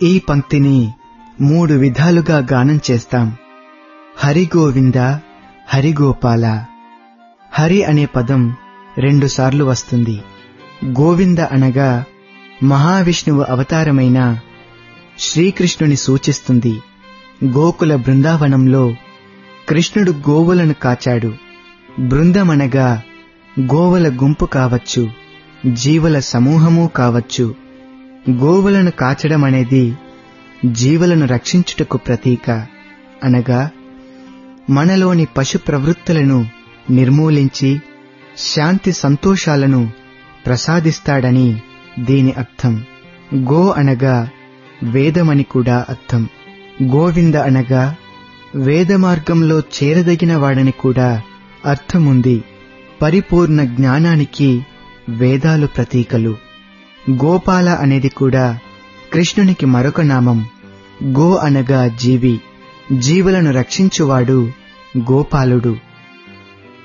ఈ పంక్తిని 3 విధాలుగా గానం చేస్తాం. హరి గోవింద, హరి గోపాల. హరి అనే పదం 2 సార్లు వస్తుంది. గోవింద అనగా మహావిష్ణువు అవతారమైన శ్రీకృష్ణుని సూచిస్తుంది. గోకుల బృందావనంలో కృష్ణుడు గోవులను కాచాడు. బృందమనగా గోవుల గుంపు కావచ్చు, జీవుల సమూహము కావచ్చు. గోవులను కాచడం అనేది జీవులను రక్షించుటకు ప్రతీక. అనగా మనలోని పశు ప్రవృత్తులను నిర్మూలించి శాంతి సంతోషాలను ప్రసాదిస్తాడని దీని అర్థం. గో అనగా వేదమని కూడా అర్థం. గోవింద అనగా వేద మార్గంలో చేరదగిన వాడని కూడా అర్థముంది. పరిపూర్ణ జ్ఞానానికి వేదాలు ప్రతీకలు. గోపాల అనేది కూడా కృష్ణునికి మరొక నామం. గో అనగా జీవి, జీవులను రక్షించువాడు గోపాలుడు.